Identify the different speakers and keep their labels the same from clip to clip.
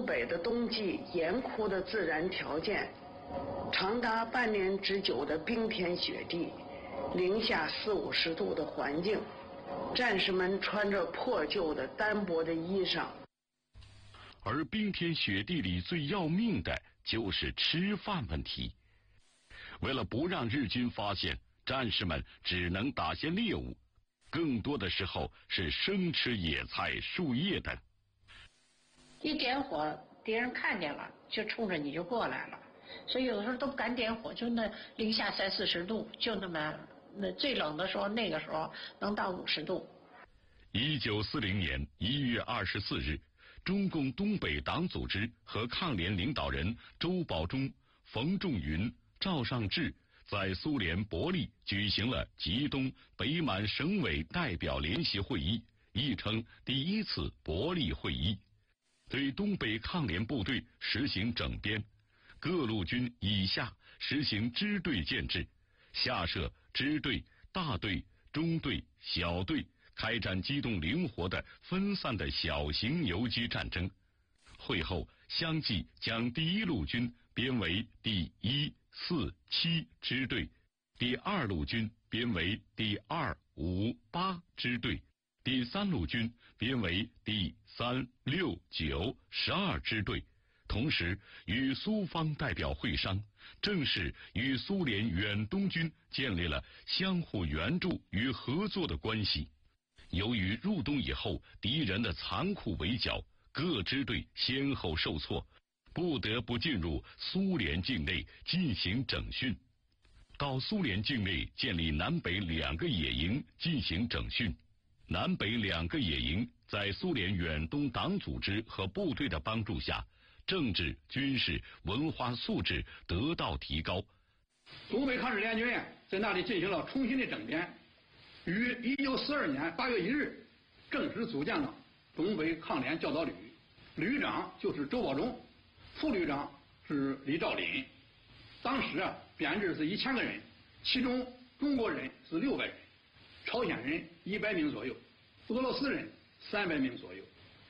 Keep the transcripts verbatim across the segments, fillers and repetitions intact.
Speaker 1: 东北的冬季严酷的自然条件，长达半年之久的冰天雪地，零下四五十度的环境，战士们穿着破旧的单薄的衣裳。
Speaker 2: 而冰天雪地里最要命的就是吃饭问题。为了不让日军发现，战士们只能打些猎物，更多的时候是生吃野菜、树叶等。
Speaker 3: 一点火，敌人看见了，就冲着你就过来了，所以有的时候都不敢点火，就那零下三四十度，就那么那最冷的时候，那个时候能到五十度。
Speaker 2: 一九四零年一月二十四日，中共东北党组织和抗联领导人周保中、冯仲云、赵尚志在苏联伯利举行了吉东北满省委代表联席会议，亦称第一次伯利会议，对东北抗联部队实行整编，各路军以下实行支队建制，下设支队、大队、中队、小队，开展机动灵活的分散的小型游击战争。会后相继将第一路军编为第一、四、七支队，第二路军编为第二、五、八支队，第三路军编为第三、六、九、十二支队。同时与苏方代表会商，正式与苏联远东军建立了相互援助与合作的关系。由于入冬以后敌人的残酷围剿，各支队先后受挫，不得不进入苏联境内进行整训。到苏联境内建立南北两个野营进行整训。南北两个野营在苏联远东党组织和部队的帮助下，政治、军事、文化素质得到提高。
Speaker 4: 东北抗日联军在那里进行了重新的整编，于一九四二年八月一日正式组建了东北抗联教导旅，旅长就是周保中，副旅长是李兆麟。当时啊，编制是一千个人，其中中国人是六百人，朝鲜人一百名左右，俄罗斯人三百名左右。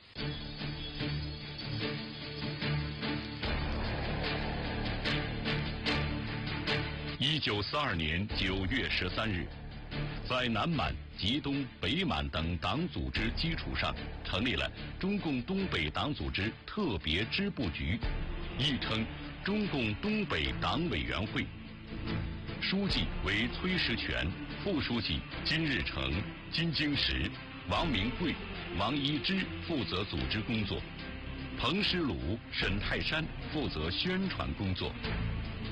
Speaker 2: 一九四二年九月十三日，在南满、吉东、北满等党组织基础上，成立了中共东北党组织特别支部局，亦称中共东北党委员会。书记为崔石泉，副书记金日成、金京石、王明贵、王一之负责组织工作，彭师鲁、沈泰山负责宣传工作。